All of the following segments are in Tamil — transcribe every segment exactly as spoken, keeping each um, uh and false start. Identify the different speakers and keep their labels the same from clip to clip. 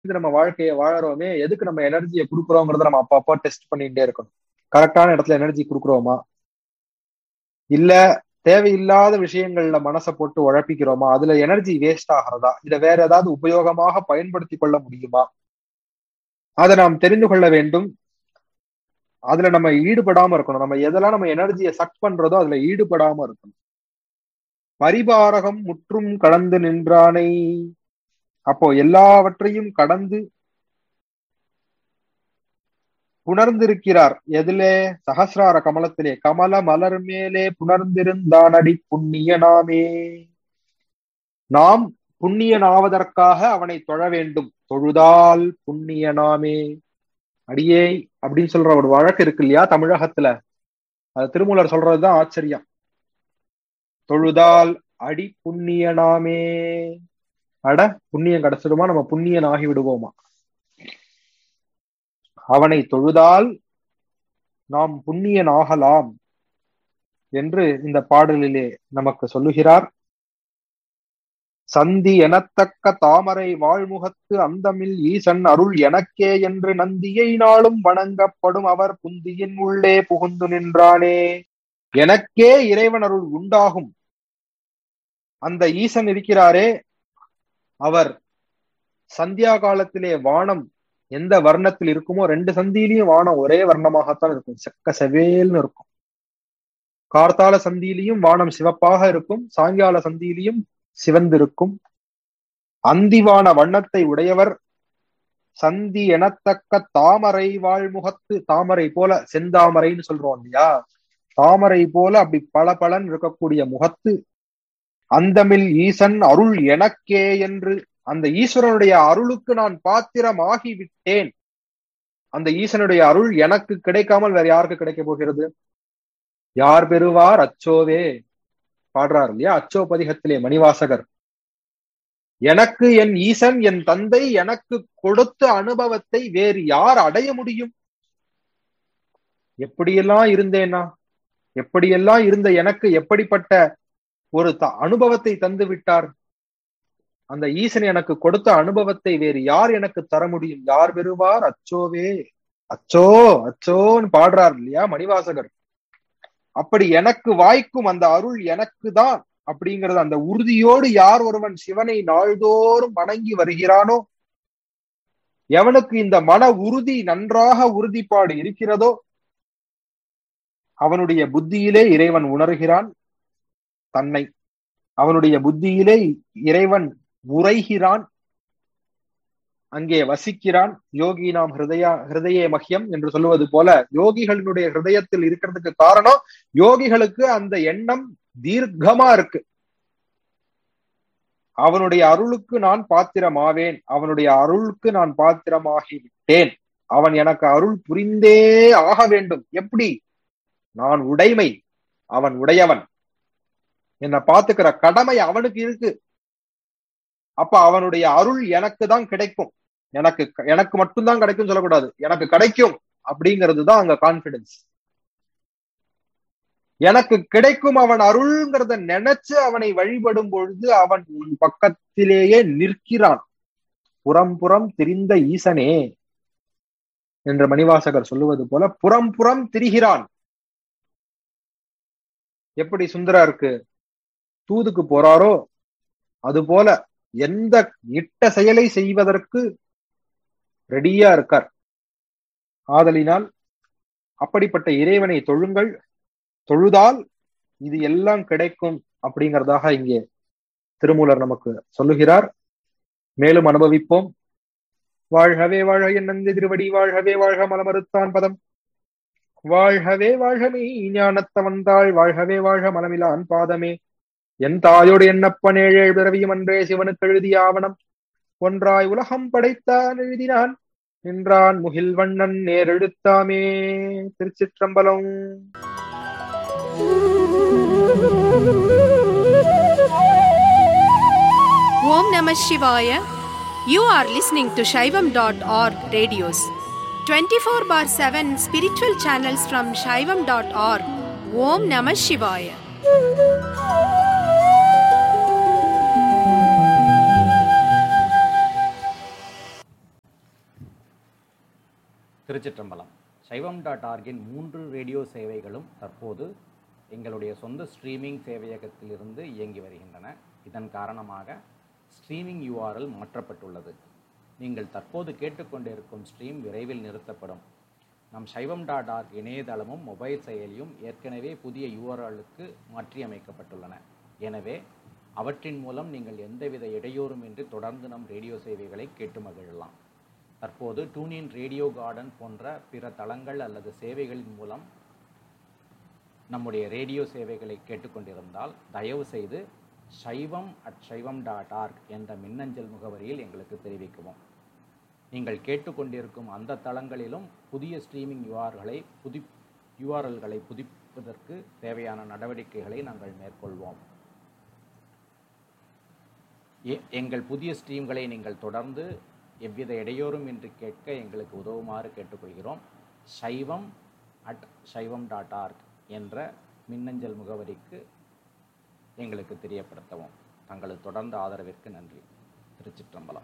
Speaker 1: நம்ம வாழ்க்கையை வாழறோமே, எதுக்கு நம்ம எனர்ஜியை குடுக்குறோங்கிறத நம்ம அப்பப்போ டெஸ்ட் பண்ணிட்டே இருக்கணும். கரெக்டான இடத்துல எனர்ஜி குடுக்குறோமா? இல்ல தேவையில்லாத விஷயங்கள்ல மனசை போட்டு உழப்பிக்கிறோமா? அதுல எனர்ஜி வேஸ்ட் ஆகிறதா? இத வேற ஏதாவது உபயோகமாக பயன்படுத்திக் கொள்ள முடியுமா? அதை நாம் தெரிந்து கொள்ள வேண்டும். அதுல நம்ம ஈடுபடாம இருக்கணும். நம்ம எதெல்லாம் நம்ம எனர்ஜியை சக் பண்றதோ அதுல ஈடுபடாம இருக்கணும். பரிபாரகம் முற்றும் கடந்து நின்றானை. அப்போ எல்லாவற்றையும் கடந்து புணர்ந்திருக்கிறார். எதிலே? சகசிரார கமலத்திலே. கமல மலர் மேலே புணர்ந்திருந்தான் அடி புண்ணியனாமே. நாம் புண்ணியனாவதற்காக அவனை தொழ வேண்டும். தொழுதால் புண்ணியனாமே. அடியே அப்படின்னு சொல்ற ஒரு வழக்கு இருக்கு இல்லையா தமிழகத்துல, அது திருமூலர் சொல்றதுதான் ஆச்சரியம். தொழுதால் அடி புண்ணியனாமே. அட புண்ணியம் கிடைச்சிடுமா? நம்ம புண்ணியன் ஆகி விடுவோமா? அவனை தொழுதால் நாம் புண்ணியன் ஆகலாம் என்று இந்த பாடலிலே நமக்கு சொல்லுகிறார். சந்தி எனத்தக்க தாமரை வாழ்முகத்து அந்தமில் ஈசன் அருள் எனக்கே என்று நந்தியை நாளும் வணங்கப்படும் அவர் புந்தியின் உள்ளே புகுந்து நின்றானே. எனக்கே இறைவன் அருள் உண்டாகும் அந்த ஈசன் இருக்கிறாரே, அவர் சந்தியா காலத்திலே வானம் எந்த வர்ணத்தில் இருக்குமோ, ரெண்டு சந்தியிலையும் வானம் ஒரே வர்ணமாகத்தான் இருக்கும், செக்க செவேல்னு இருக்கும். கார்த்தால சந்தியிலையும் வானம் சிவப்பாக இருக்கும், சாயங்கால சந்தியிலையும் சிவந்திருக்கும். அந்திவான வண்ணத்தை உடையவர். சந்தி எனத்தக்க தாமரை வாழ்முகத்து. தாமரை போல, செந்தாமரைன்னு சொல்றோம் இல்லையா, தாமரை போல அப்படி பல பலன் இருக்கக்கூடிய முகத்து. அந்தமில் ஈசன் அருள் எனக்கே என்று, அந்த ஈஸ்வரனுடைய அருளுக்கு நான் பாத்திரமாகி விட்டேன். அந்த ஈசனுடைய அருள் எனக்கு கிடைக்காமல் வேற யாருக்கு கிடைக்க போகிறது? யார் பெறுவார் அச்சோவே பாடுறார் இல்லையா அச்சோ பதிகத்திலே மணிவாசகர். எனக்கு என் ஈசன் என் தந்தை எனக்கு கொடுத்த அனுபவத்தை வேறு யார் அடைய முடியும்? எப்படியெல்லாம் இருந்தேனா, எப்படியெல்லாம் இருந்த எனக்கு எப்படிப்பட்ட ஒரு த அனுபவத்தை தந்து விட்டார். அந்த ஈசன் எனக்கு கொடுத்த அனுபவத்தை வேறு யார் எனக்கு தர முடியும்? யார் பெறுவார் அச்சோவே. அச்சோ அச்சோன்னு பாடுறார் இல்லையா மணிவாசகர். அப்படி எனக்கு வாய்க்கும் அந்த அருள் எனக்கு தான் அப்படிங்கிறது அந்த உறுதியோடு யார் ஒருவன் சிவனை நாள்தோறும் வணங்கி வருகிறானோ, எவனுக்கு இந்த மன உறுதி நன்றாக உறுதிப்பாடு இருக்கிறதோ, அவனுடைய புத்தியிலே இறைவன் உணர்கிறான் தன்னை. அவனுடைய புத்தியிலே இறைவன் உரைகிறான், அங்கே வசிக்கிறான். யோகி நாம் ஹிருதயா ஹிருதயே மஹ்யம் என்று சொல்லுவது போல, யோகிகளுடைய ஹிருதயத்தில் இருக்கிறதுக்கு காரணம் யோகிகளுக்கு அந்த எண்ணம் தீர்க்கமா இருக்கு. அவனுடைய அருளுக்கு நான் பாத்திரமாவேன், அவனுடைய அருளுக்கு நான் பாத்திரமாகி விட்டேன், அவன் எனக்கு அருள் புரிந்தே ஆக வேண்டும். எப்படி? நான் உடைமை, அவன் உடையவன், என்னை பாத்துக்கிற கடமை அவனுக்கு இருக்கு. அப்ப அவனுடைய அருள் எனக்கு தான் கிடைக்கும். எனக்கு எனக்கு மட்டும்தான் கிடைக்கும் சொல்லக்கூடாது, எனக்கு கிடைக்கும் அப்படிங்கிறது தான் அங்க கான்பிடன்ஸ். எனக்கு கிடைக்கும் அவன் அருள்ங்கிறத நினைச்சு அவனை வழிபடும் பொழுது அவன் பக்கத்திலேயே நிற்கிறான். புறம் புறம் திரிந்த ஈசனே என்று மணிவாசகர் சொல்லுவது போல புறம் புறம் திரிகிறான். எப்படி சுந்தரருக்கு தூதுக்கு போறாரோ அது போல எந்த இட்ட செயலை செய்வதற்கு ரெடியா இருக்கார். ஆதலினால் அப்படிப்பட்ட இறைவனை தொழுங்கள், தொழுதால் இது எல்லாம் கிடைக்கும் அப்படிங்கிறதாக இங்கே திருமூலர் நமக்கு சொல்லுகிறார். மேலும் அனுபவிப்போம். வாழ்கவே வாழ்க என் நந்தி திருவடி, வாழ்கவே வாழ்க மலமறுத்தான் பதம், வாழ்கவே வாழ்கமே ஞானத்த வந்தாள், வாழ்கவே வாழ்க மலமிலான் பாதமே. என் தாயோடு என்னப்பன் ஏழேழ் பிறவியும் அன்றே சிவனுக்கு எழுதிய ஆவணம், ஒன்றாய் உலகம் படைத்தான் எழுதினான், நின்றான் முகில் வண்ணன் நேரெழுத்தாமே. திருச்சிற்றம்பலம்.
Speaker 2: Om Namah Shivaya. You are listening to Shaivam dot org radios. twenty-four bar seven spiritual channels from Shaivam dot org. Om Namah Shivaya.
Speaker 3: திருச்சிற்றம்பலம். சைவம் டாட் ஆர்கின் மூன்று ரேடியோ சேவைகளும் தற்போது எங்களுடைய சொந்த ஸ்ட்ரீமிங் சேவையகத்திலிருந்து இயங்கி வருகின்றன. இதன் காரணமாக ஸ்ட்ரீமிங் யூஆர்எல் மாற்றப்பட்டுள்ளது. நீங்கள் தற்போது கேட்டுக்கொண்டிருக்கும் ஸ்ட்ரீம் விரைவில் நிறுத்தப்படும். நம் சைவம் டாட் ஆர்க் இணையதளமும் மொபைல் செயலியும் ஏற்கனவே புதிய யூஆர்எல்லுக்கு மாற்றியமைக்கப்பட்டுள்ளன. எனவே அவற்றின் மூலம் நீங்கள் எந்தவித இடையூறுமின்றி தொடர்ந்து நம் ரேடியோ சேவைகளை கேட்டு மகிழலாம். தற்போது டூனின் ரேடியோ கார்டன் போன்ற பிற தளங்கள் அல்லது சேவைகளின் மூலம் நம்முடைய ரேடியோ சேவைகளை கேட்டுக்கொண்டிருந்தால் தயவு செய்து சைவம் அட் சைவம் டாட் ஆர்க் என்ற மின்னஞ்சல் முகவரியில் எங்களுக்கு தெரிவிக்கவும். நீங்கள் கேட்டுக்கொண்டிருக்கும் அந்த தளங்களிலும் புதிய ஸ்ட்ரீமிங் யூஆர்களை புதி யூஆர்எல்களை புதுப்பிப்பதற்கு தேவையான நடவடிக்கைகளை நாங்கள் மேற்கொள்வோம். எங்கள் புதிய ஸ்ட்ரீம்களை நீங்கள் தொடர்ந்து எவ்வித இடையூறும் இன்றி கேட்க எங்களுக்கு உதவுமாறு கேட்டுக்கொள்கிறோம். சைவம் அட் சைவம் டாட் ஆர்க் என்ற மின்னஞ்சல் முகவரிக்கு எங்களுக்கு தெரியப்படுத்தவும். தங்களது தொடர்ந்த ஆதரவிற்கு நன்றி. திருச்சிற்றம்பலம்.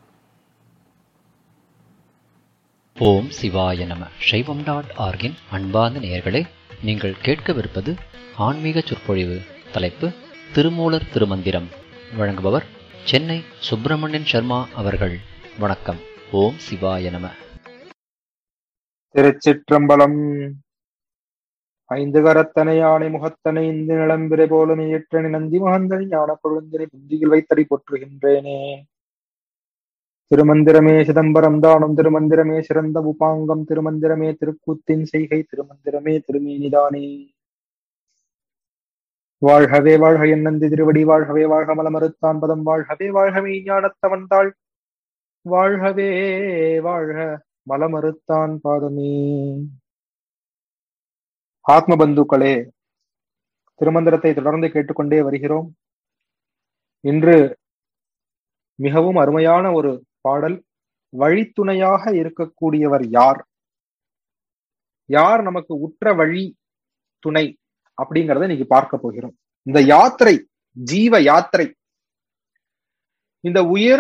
Speaker 4: ஓம் சிவாய நம. சைவம் டாட் ஆர்கின் அன்பார்ந்த நேயர்களே, நீங்கள் கேட்கவிருப்பது ஆன்மீக சொற்பொழிவு. தலைப்பு திருமூலர் திருமந்திரம். வழங்குபவர் சென்னை சுப்பிரமணியன் சர்மா அவர்கள். வணக்கம். ஓம் சிவாய நம.
Speaker 1: திருச்சிற்றம்பலம். ஐந்து கரத்தனை யானை முகத்தனை இந்து நிலம்பிரை போலும் இயற்றனை நந்தி மகந்தனை ஞான கொழுந்தனை புந்தியில் வைத்தடி போற்றுகின்றேனே. திருமந்திரமே சிதம்பரம் தானும், திருமந்திரமே சிறந்த உபாங்கம், திருமந்திரமே திருக்கூத்தின் செய்கை, திருமந்திரமே திருமேனிதானே. வாழ்கவே வாழ்க என் நந்தி திருவடி, வாழ்கவே வாழ்க மலமறுத்தான் பதம், வாழ்கவே வாழ்கவே ஞானத்தவன் தாள், வாழ்கவே வாழ்க மலமறுத்தான் பாதமே. ஆத்ம பந்துக்களே, திருமந்திரத்தை தொடர்ந்து கேட்டுக்கொண்டே வருகிறோம். இன்று மிகவும் அருமையான ஒரு பாடல். வழித்துணையாக இருக்கக்கூடியவர் யார், யார் நமக்கு உற்ற வழி துணை அப்படிங்கறத இன்னைக்கு பார்க்க போகிறோம். இந்த யாத்திரை ஜீவ யாத்திரை, இந்த உயிர்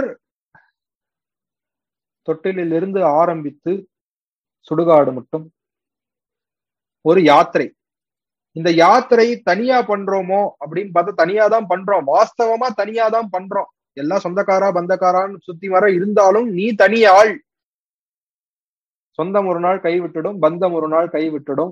Speaker 1: தொட்டிலில் இருந்து ஆரம்பித்து சுடுகாடு மட்டும் ஒரு யாத்திரை. இந்த யாத்திரை தனியா பண்றோமோ அப்படின்னு பார்த்தா தனியா தான் பண்றோம். வாஸ்தவமா தனியா தான் பண்றோம். எல்லாம் சொந்தக்காரா பந்தக்காரான்னு சுத்தி வர இருந்தாலும் நீ தனியாள். சொந்தம் ஒரு நாள் கைவிட்டுடும், பந்தம் ஒரு நாள் கைவிட்டுடும்.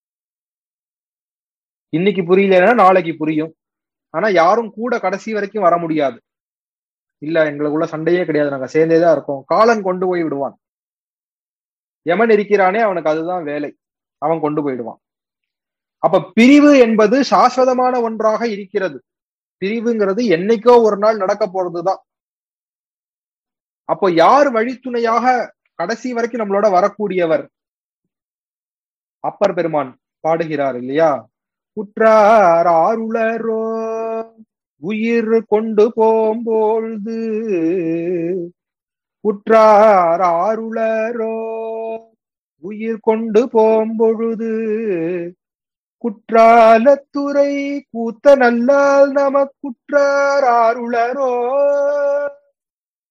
Speaker 1: இன்னைக்கு புரியலன்னா நாளைக்கு புரியும். ஆனா யாரும் கூட கடைசி வரைக்கும் வர முடியாது. இல்ல எங்களுக்குள்ள சண்டையே கிடையாது, நாங்க சேர்ந்தேதான் இருக்கோம். காலன் கொண்டு போய் விடுவான். எமன் இருக்கிறானே அவனுக்கு அதுதான் வேலை, அவன் கொண்டு போயிடுவான். அப்ப பிரிவு என்பது சாஸ்வதமான ஒன்றாக இருக்கிறது. பிரிவுங்கிறது என்னைக்கோ ஒரு நாள் நடக்க போறதுதான். அப்போ யார் வழித்துணையாக கடைசி வரைக்கும் நம்மளோட வரக்கூடியவர்? அப்பர் பெருமான் பாடுகிறார் இல்லையா? உற்றார் ஆருளரோ உயிர் கொண்டு போம்பொழுது, உற்றார் ஆருளரோ உயிர் கொண்டு போம்பொழுது, குற்றாலத்துறை கூத்த நல்லால் நமக்குற்றார் ஆருளரோ.